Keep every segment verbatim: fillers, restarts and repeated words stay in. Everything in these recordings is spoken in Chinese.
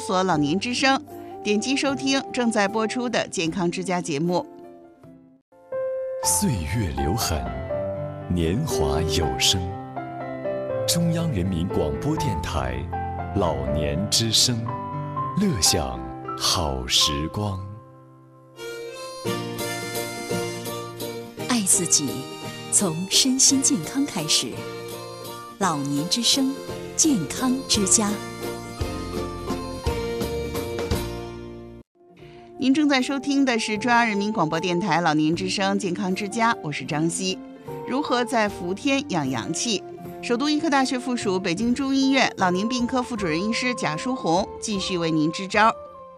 索老年之声，点击收听正在播出的健康之家节目。 岁月留痕，年华有声。中央人民广播电台老年之声，乐享好时光。 爱自己，从身心健康开始。老年之声，健康之家。 您正在收听的是中央人民广播电台老年之声健康之家，我是张希。如何在伏天养阳气？首都医科大学附属北京中医院老年病科副主任医师贾淑红继续为您支招。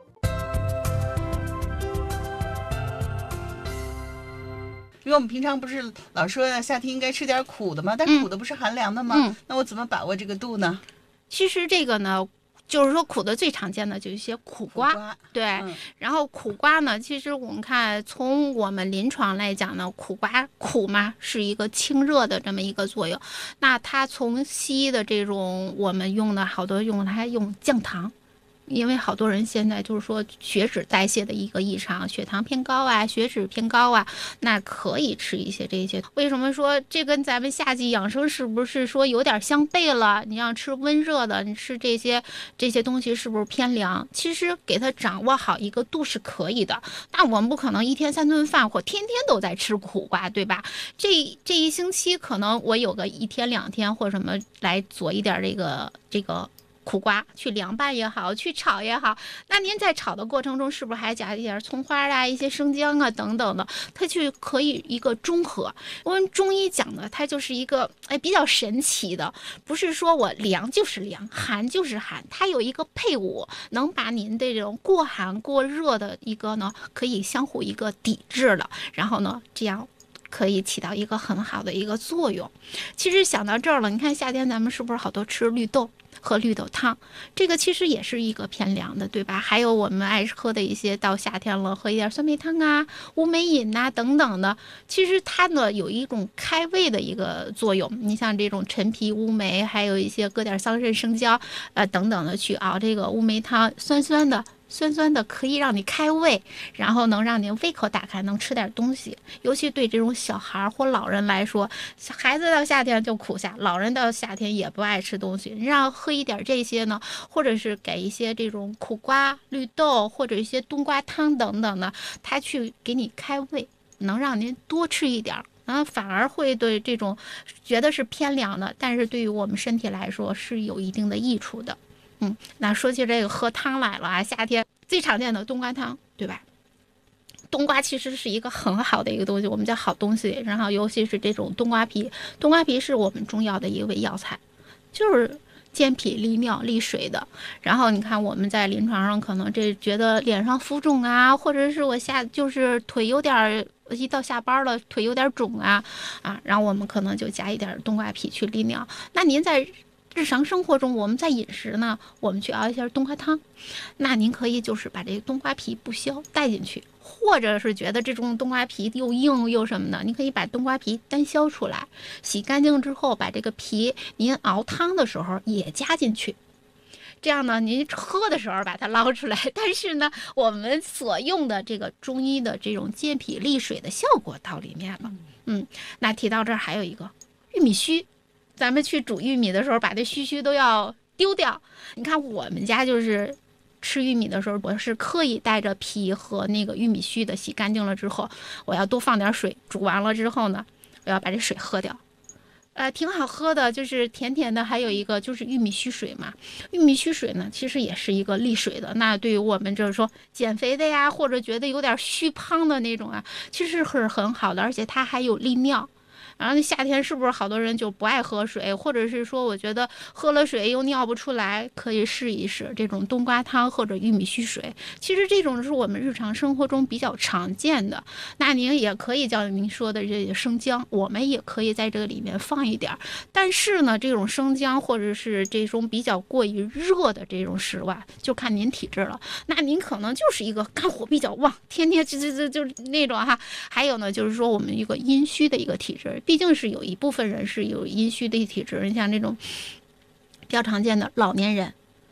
因为我们平常不是老说夏天应该吃点苦的吗？但苦的不是寒凉的吗？嗯、那我怎么把握这个度呢？ 其实这个呢，就是说苦的最常见的就是一些苦瓜，苦瓜对、嗯。然后苦瓜呢，其实我们看从我们临床来讲呢，苦瓜苦嘛是一个清热的这么一个作用。那它从西医的这种我们用的好多用它用降糖。因为好多人现在就是说血脂代谢的一个异常，血糖偏高啊，血脂偏高啊，那可以吃一些这些。为什么说这跟咱们夏季养生是不是说有点相悖了？你要吃温热的，你吃这些这些东西是不是偏凉？其实给它掌握好一个度是可以的。那我们不可能一天三顿饭或天天都在吃苦瓜，对吧？这这一星期可能我有个一天两天或什么来做一点这个这个。苦瓜去凉拌也好，去炒也好，那您在炒的过程中是不是还加一点葱花啊、一些生姜啊等等的，它去可以一个中和。我们中医讲的，它就是一个哎比较神奇的，不是说我凉就是凉，寒就是寒，它有一个配伍，能把您的这种过寒过热的一个呢，可以相互一个抵制了，然后呢这样。可以起到一个很好的一个作用。其实想到这儿了，你看夏天咱们是不是好多吃绿豆喝绿豆汤，这个其实也是一个偏凉的，对吧？还有我们爱喝的一些，到夏天了喝一点酸梅汤啊、乌梅饮啊等等的，其实它呢有一种开胃的一个作用。你像这种陈皮、乌梅，还有一些搁点桑葚、生姜呃等等的去熬这个乌梅汤，酸酸的。酸酸的可以让你开胃，然后能让你胃口打开，能吃点东西。尤其对这种小孩或老人来说，孩子到夏天就苦夏，老人到夏天也不爱吃东西，让喝一点这些呢，或者是给一些这种苦瓜、绿豆或者一些冬瓜汤等等的，它去给你开胃，能让您多吃一点。然后反而会对这种觉得是偏凉的，但是对于我们身体来说是有一定的益处的。嗯，那说起这个喝汤来了啊，夏天最常见的冬瓜汤，对吧？冬瓜其实是一个很好的一个东西，我们叫好东西。然后尤其是这种冬瓜皮，冬瓜皮是我们中药的一味药材，就是健脾利尿利水的。然后你看我们在临床上可能这觉得脸上浮肿啊，或者是我下就是腿有点一到下班了腿有点肿啊啊，然后我们可能就加一点冬瓜皮去利尿。那您在日常生活中，我们在饮食呢，我们去熬一下冬瓜汤，那您可以就是把这个冬瓜皮不削带进去，或者是觉得这种冬瓜皮又硬又什么的，你可以把冬瓜皮单削出来，洗干净之后，把这个皮您熬汤的时候也加进去。这样呢，您喝的时候把它捞出来，但是呢，我们所用的这个中医的这种健脾利水的效果到里面了。嗯，那提到这儿还有一个玉米须。咱们去煮玉米的时候，把这须须都要丢掉。你看我们家就是吃玉米的时候，我是刻意带着皮和那个玉米须的，洗干净了之后，我要多放点水，煮完了之后呢，我要把这水喝掉。呃，挺好喝的，就是甜甜的。还有一个就是玉米须水嘛，玉米须水呢，其实也是一个利水的。那对于我们就是说减肥的呀，或者觉得有点虚胖的那种啊，其实是很好的，而且它还有利尿。然后夏天是不是好多人就不爱喝水，或者是说我觉得喝了水又尿不出来，可以试一试这种冬瓜汤或者玉米须水。其实这种是我们日常生活中比较常见的。那您也可以像您说的这些生姜，我们也可以在这个里面放一点。但是呢，这种生姜或者是这种比较过于热的这种食物啊，就看您体质了。那您可能就是一个肝火比较旺，天天就就就就那种哈。还有呢，就是说我们一个阴虚的一个体质。毕竟是有一部分人是有阴虚的体质，你像这种比较常见的老年人，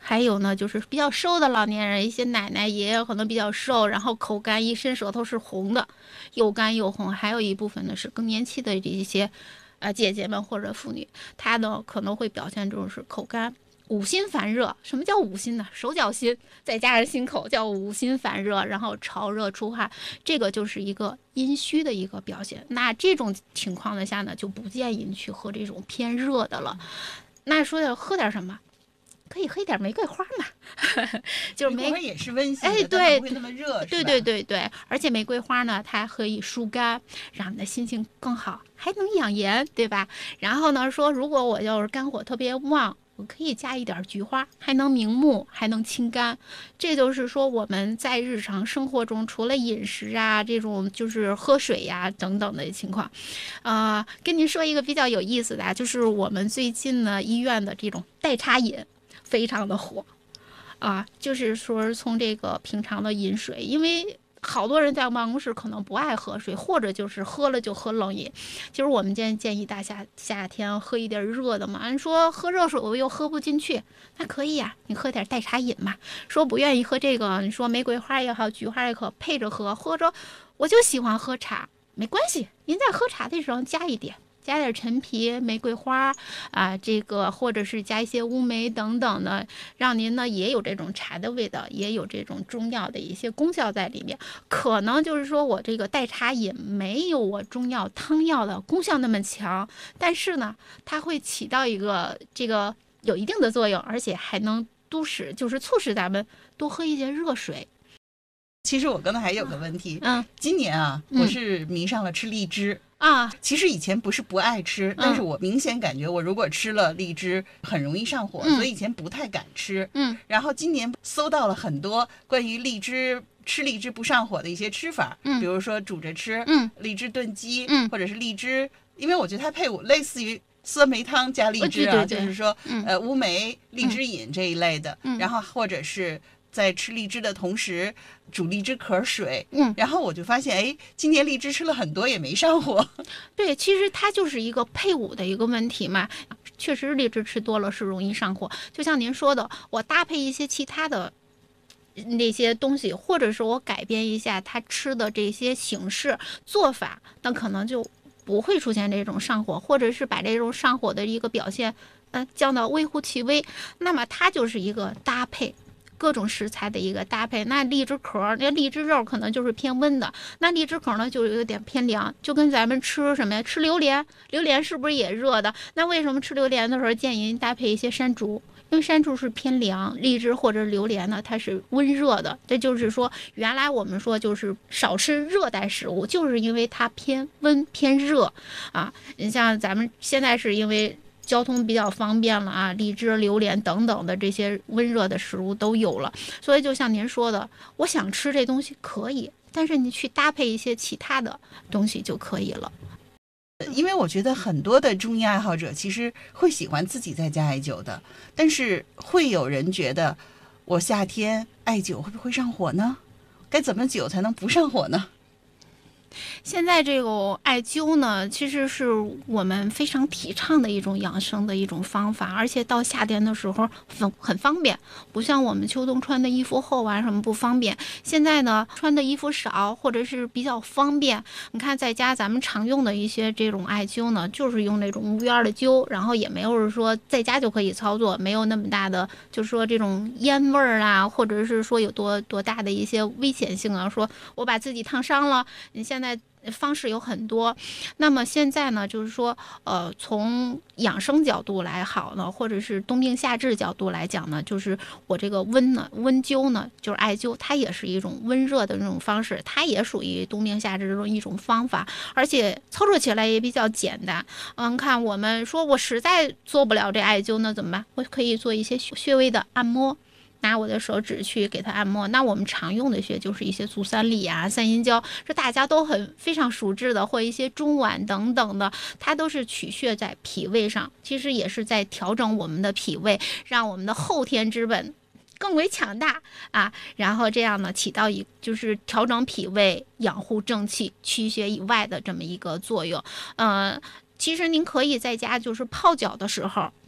还有呢就是比较瘦的老年人，一些奶奶爷爷可能比较瘦，然后口干，一伸舌头是红的，又干又红。还有一部分呢是更年期的这些呃姐姐们或者妇女，她呢可能会表现就是口干。五心烦热，什么叫五心呢？手脚心再加上心口，叫五心烦热，然后潮热出汗，这个就是一个阴虚的一个表现。那这种情况的下呢，就不建议你去喝这种偏热的了。那说要喝点什么？可以喝一点玫瑰花嘛，就是玫瑰花也是温馨的， 哎，对， 不会那么热， 对对对对，而且玫瑰花呢，它可以疏肝，让你的心情更好，还能养颜，对吧？然后呢，说如果我要是肝火特别旺，我可以加一点菊花，还能明目，还能清肝。这就是说我们在日常生活中，除了饮食啊，这种就是喝水呀、啊、等等的情况，呃，跟您说一个比较有意思的、啊，就是我们最近呢医院的这种代茶饮非常的火，啊，就是说从这个平常的饮水，因为好多人在办公室可能不爱喝水，或者就是喝了就喝冷饮。其实我们建建议大家夏天喝一点热的嘛。按说喝热水我又喝不进去，那可以呀、啊，你喝点代茶饮嘛。说不愿意喝这个，你说玫瑰花也好，菊花也好，配着喝，或者我就喜欢喝茶，没关系，您在喝茶的时候加一点。加点陈皮、玫瑰花啊，这个或者是加一些乌梅等等的，让您呢也有这种茶的味道，也有这种中药的一些功效在里面。可能就是说我这个代茶饮没有我中药汤药的功效那么强，但是呢，它会起到一个这个有一定的作用，而且还能督使，就是促使咱们多喝一些热水。 其实我刚才还有个问题， 嗯， 今年啊，嗯、我是迷上了吃荔枝。 啊， 其实以前不是不爱吃，嗯、但是我明显感觉我如果吃了荔枝很容易上火，嗯、所以以前不太敢吃。嗯，然后今年搜到了很多关于荔枝吃荔枝不上火的一些吃法，嗯，比如说煮着吃，嗯，荔枝炖鸡，嗯，或者是荔枝，因为我觉得它配伍类似于酸梅汤加荔枝啊， 对对对就是说，嗯、呃，乌梅荔枝饮这一类的，嗯，然后或者是在吃荔枝的同时煮荔枝壳水，嗯，然后我就发现，哎，今年荔枝吃了很多也没上火。 对，其实它就是一个配伍的一个问题嘛。确实，荔枝吃多了是容易上火。就像您说的，我搭配一些其他的那些东西，或者是我改变一下他吃的这些形式做法，那可能就不会出现这种上火，或者是把这种上火的一个表现，呃，降到微乎其微。那么它就是一个搭配。各种食材的一个搭配，那荔枝壳、那荔枝肉可能就是偏温的，那荔枝壳呢就有点偏凉，就跟咱们吃什么呀？吃榴莲，榴莲是不是也热的？那为什么吃榴莲的时候建议搭配一些山竹？因为山竹是偏凉，荔枝或者榴莲呢，它是温热的。这就是说，原来我们说就是少吃热带食物，就是因为它偏温偏热啊。你像咱们现在是因为交通比较方便了啊，荔枝、榴莲等等的这些温热的食物都有了，所以就像您说的，我想吃这东西可以，但是你去搭配一些其他的东西就可以了。 因为我觉得很多的中医爱好者其实会喜欢自己在家艾灸的，但是会有人觉得我夏天艾灸会不会上火呢？该怎么灸才能不上火呢？ 现在这个艾灸呢，其实是我们非常提倡的一种养生的一种方法，而且到夏天的时候很很方便，不像我们秋冬穿的衣服厚啊什么不方便。现在呢，穿的衣服少或者是比较方便。你看在家咱们常用的一些这种艾灸呢，就是用那种无烟的灸，然后也没有说在家就可以操作，没有那么大的就是说这种烟味儿啊，或者是说有多多大的一些危险性啊，说我把自己烫伤了，你现在方式有很多。那么现在呢，就是说呃从养生角度来好呢，或者是冬病夏治角度来讲呢，就是我这个温呢温灸呢，就是艾灸，它也是一种温热的这种方式，它也属于冬病夏治这种一种方法，而且操作起来也比较简单。嗯，看我们说我实在做不了这艾灸，那怎么办？我可以做一些穴位的按摩，拿我的手指去给它按摩。那我们常用的穴就是一些足三里啊、三阴交，这大家都很非常熟知的，或一些中脘等等的，它都是取穴在脾胃上，其实也是在调整我们的脾胃，让我们的后天之本更为强大啊。然后这样呢，起到一就是调整脾胃、养护正气、驱邪以外的这么一个作用。呃。其实您可以在家就是泡脚的时候，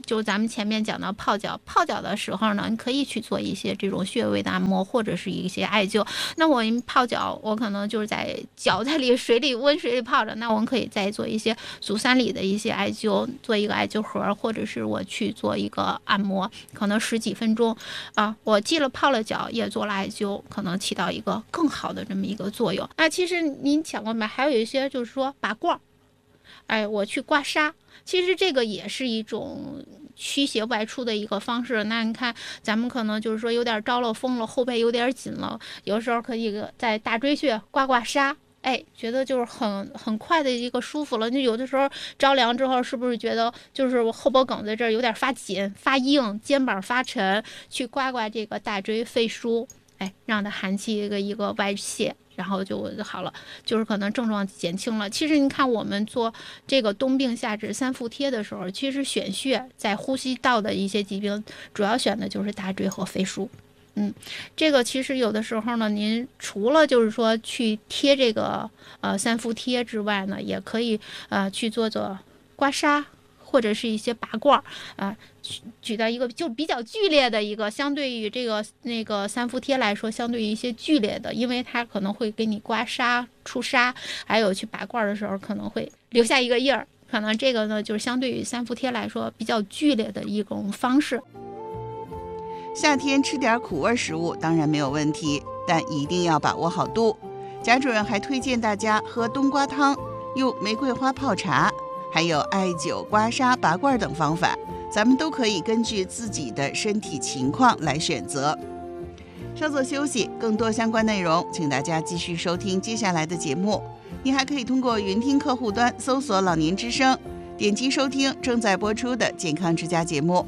就咱们前面讲到泡脚，泡脚的时候呢，你可以去做一些这种穴位的按摩，或者是一些艾灸。那我泡脚，我可能就是在脚在里水里温水里泡着，那我们可以再做一些足三里的一些艾灸，做一个艾灸盒，或者是我去做一个按摩，可能十几分钟啊，我既了泡了脚，也做了艾灸，可能起到一个更好的这么一个作用。那其实您想过没？还有一些就是说拔罐，哎，我去刮痧。其实这个也是一种驱邪外出的一个方式。那你看咱们可能就是说有点着了风了，后背有点紧了，有时候可以在大椎穴刮刮痧，哎，觉得就是很很快的一个舒服了。你有的时候着凉之后，是不是觉得就是我后脖梗在这儿有点发紧发硬，肩膀发沉，去刮刮这个大椎肺腧，哎，让它寒气一个一个外泄，然后就好了，就是可能症状减轻了。其实你看我们做这个冬病夏治三伏贴的时候，其实选穴在呼吸道的一些疾病，主要选的就是大椎和肺腧。嗯，这个其实有的时候呢，您除了就是说去贴这个呃三伏贴之外呢，也可以呃去做做刮痧，或者是一些拔罐啊、呃，举到一个就比较剧烈的一个，相对于这个那个三伏贴来说，相对于一些剧烈的，因为它可能会给你刮痧、出痧，还有去拔罐的时候可能会留下一个印儿，可能这个呢就是相对于三伏贴来说比较剧烈的一种方式。 夏天吃点苦味食物当然没有问题，但一定要把握好度。贾主任还推荐大家喝冬瓜汤，用玫瑰花泡茶，还有艾灸、刮痧、拔罐等方法，咱们都可以根据自己的身体情况来选择。稍作休息，更多相关内容请大家继续收听接下来的节目。你还可以通过云听客户端搜索老年之声，点击收听正在播出的健康之家节目。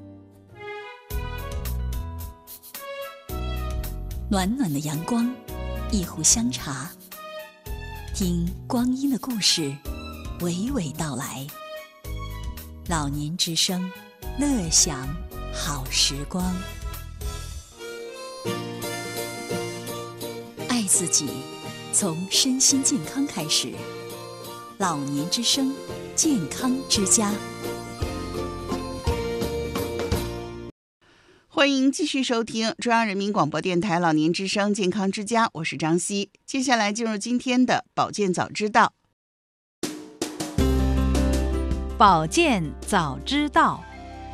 暖暖的阳光，一壶香茶，听光阴的故事娓娓道来。老年之声，乐享好时光。爱自己，从身心健康开始。老年之声，健康之家。 欢迎继续收听中央人民广播电台老年之声健康之家，我是张希。接下来进入今天的保健早知道。 保健早知道。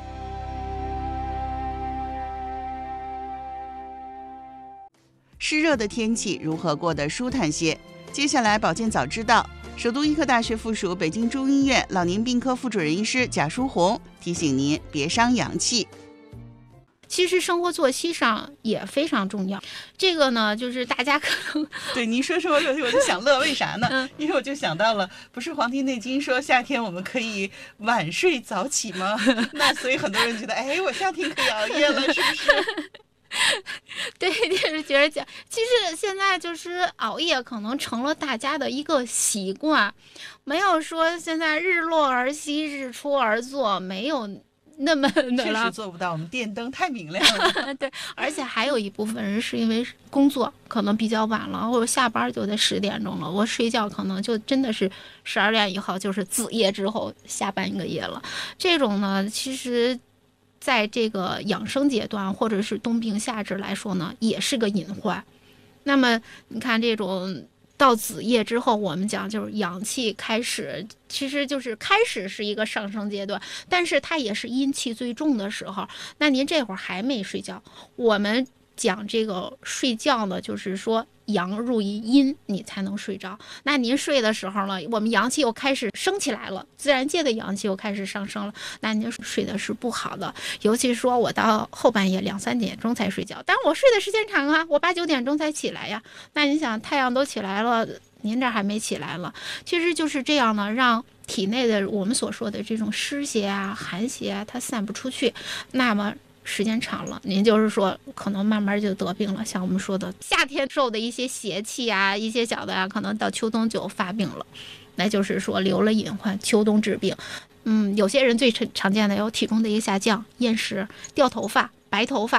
湿热的天气如何过得舒坦些？接下来保健早知道，首都医科大学附属北京中医院老年病科副主任医师贾淑红提醒您别伤阳气。 其实生活作息上也非常重要，这个呢就是大家可能对您说说我我就想乐，为啥呢、 嗯、 因为我就想到了，不是《黄帝内经》说夏天我们可以晚睡早起吗？那所以很多人觉得哎，我夏天可以熬夜了，是不是？ 对，就是觉得讲，其实现在就是熬夜可能成了大家的一个习惯，没有说现在日落而息日出而作，没有那么的了， 确实做不到，我们电灯太明亮了。 对，而且还有一部分人是因为工作可能比较晚了，或者下班就在十点钟了，我睡觉可能就真的是十二点以后，就是子夜之后下半个夜了。这种呢，其实在这个养生阶段或者是冬病夏治来说呢，也是个隐患。那么你看这种到子夜之后，我们讲就是阳气开始，其实就是开始是一个上升阶段，但是它也是阴气最重的时候。那您这会儿还没睡觉，我们讲这个睡觉呢，就是说阳入于阴，你才能睡着。那您睡的时候呢，我们阳气又开始升起来了，自然界的阳气又开始上升了，那您睡的是不好的。尤其说我到后半夜两三点钟才睡觉，但我睡的时间长啊，我八九点钟才起来呀。那你想太阳都起来了，您这还没起来了，其实就是这样呢，让体内的我们所说的这种湿邪啊、寒邪啊，它散不出去，那么时间长了，您就是说可能慢慢就得病了。像我们说的夏天受的一些邪气啊，一些小的啊，可能到秋冬就发病了，那就是说留了隐患，秋冬治病。嗯，有些人最常见的有体重的一个下降、厌食、掉头发、白头发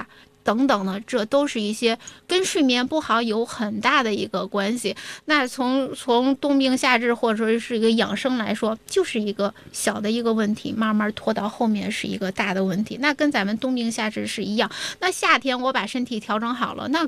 等等呢，这都是一些跟睡眠不好有很大的一个关系。那从从冬病夏治或者说是一个养生来说，就是一个小的一个问题，慢慢拖到后面是一个大的问题。那跟咱们冬病夏治是一样。那夏天我把身体调整好了，那